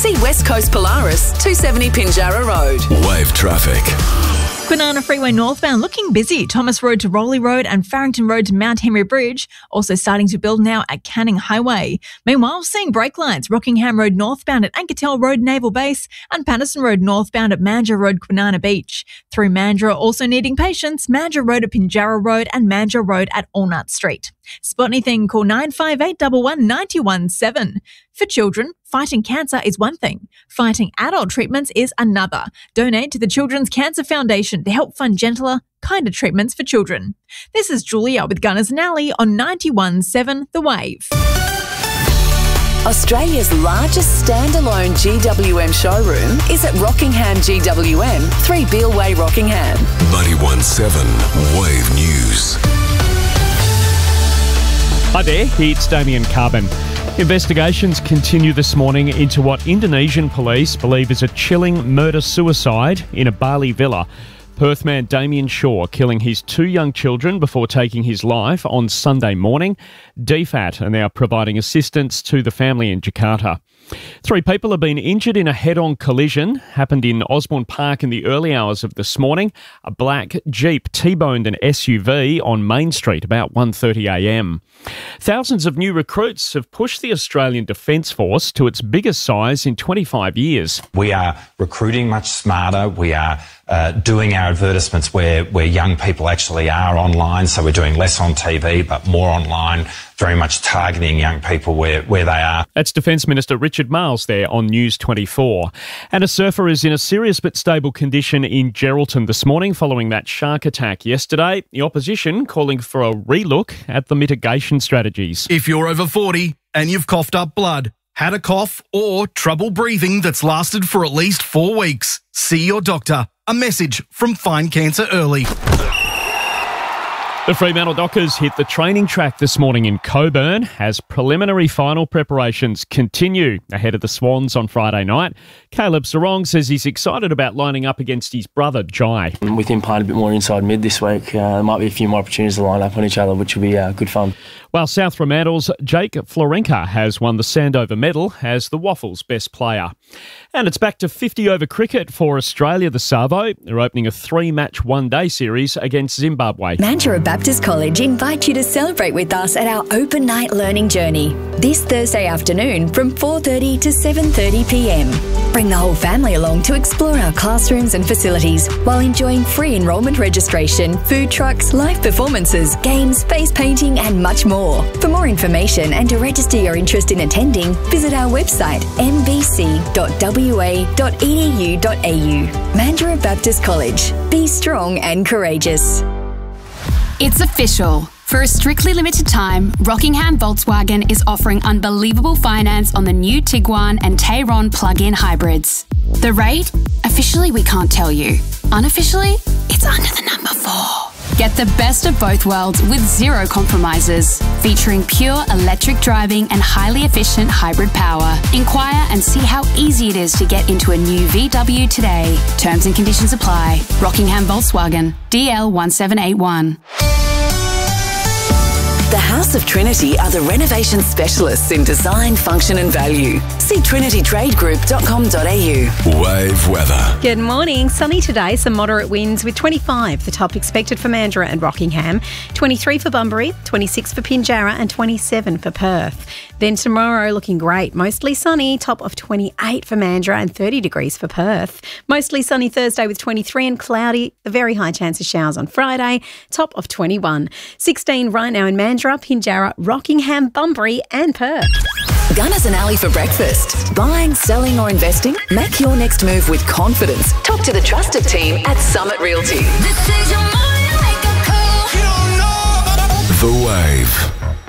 See West Coast Polaris, 270 Pinjarra Road. Wave traffic. Kwinana Freeway northbound looking busy. Thomas Road to Rowley Road and Farrington Road to Mount Henry Bridge. Also starting to build now at Canning Highway. Meanwhile, seeing brake lights. Rockingham Road northbound at Ankertel Road Naval Base and Patterson Road northbound at Mandurah Road Kwinana Beach. Through Mandurah also needing patience. Mandurah Road at Pinjarra Road and Mandurah Road at Allnut Street. Spot anything, call 958 11 917. For children, fighting cancer is one thing. Fighting adult treatments is another. Donate to the Children's Cancer Foundation to help fund gentler, kinder treatments for children. This is Julia with Gunners and Alley on 91.7 The Wave. Australia's largest standalone GWM showroom is at Rockingham GWM, 3 Beale Way, Rockingham. 91.7 Wave News. Hi there, it's Damien Carbon. Investigations continue this morning into what Indonesian police believe is a chilling murder-suicide in a Bali villa. Perth man Damien Shaw killing his 2 young children before taking his life on Sunday morning. DFAT are now providing assistance to the family in Jakarta. 3 people have been injured in a head-on collision. Happened in Osborne Park in the early hours of this morning. A black Jeep T-boned an SUV on Main Street about 1:30am. Thousands of new recruits have pushed the Australian Defence Force to its biggest size in 25 years. We are recruiting much smarter. We are doing our advertisements where young people actually are online. So we're doing less on TV, but more online, very much targeting young people where they are. That's Defence Minister Richard Marles there on News 24. And a surfer is in a serious but stable condition in Geraldton this morning following that shark attack yesterday. The opposition calling for a relook at the mitigation strategies. If you're over 40 and you've coughed up blood, had a cough or trouble breathing that's lasted for at least 4 weeks, see your doctor. A message from Find Cancer Early. The Fremantle Dockers hit the training track this morning in Coburn as preliminary final preparations continue ahead of the Swans on Friday night. Caleb Sarong says he's excited about lining up against his brother, Jai. With him playing a bit more inside mid this week, there might be a few more opportunities to line up on each other, which will be good fun. While South Fremantle's Jake Florenka has won the Sandover medal as the Waffles best player. And it's back to 50-over cricket for Australia, the Savo. They're opening a 3-match one-day series against Zimbabwe. Mandurah Baptist College invite you to celebrate with us at our open night learning journey this Thursday afternoon from 4:30 to 7:30pm. Bring the whole family along to explore our classrooms and facilities while enjoying free enrolment registration, food trucks, live performances, games, face painting and much more. For more information and to register your interest in attending, visit our website mbc.wa.edu.au. Mandurah Baptist College. Be strong and courageous. It's official. For a strictly limited time, Rockingham Volkswagen is offering unbelievable finance on the new Tiguan and Tayron plug-in hybrids. The rate? Officially, we can't tell you. Unofficially, it's under the number 4. Get the best of both worlds with zero compromises, featuring pure electric driving and highly efficient hybrid power. Inquire and see how easy it is to get into a new VW today. Terms and conditions apply. Rockingham Volkswagen, DL1781. The House of Trinity are the renovation specialists in design, function and value. See trinitydradegroup.com.au. Wave weather. Good morning. Sunny today, some moderate winds with 25, the top expected for Mandurah and Rockingham, 23 for Bunbury, 26 for Pinjarra and 27 for Perth. Then tomorrow looking great, mostly sunny, top of 28 for Mandurah and 30 degrees for Perth. Mostly sunny Thursday with 23 and cloudy, a very high chance of showers on Friday, top of 21. 16 right now in Mandurah, Pinjarra, Rockingham, Bunbury and Perth. Gunners and Alley for breakfast. Buying, selling or investing? Make your next move with confidence. Talk to the trusted team at Summit Realty. The Wave.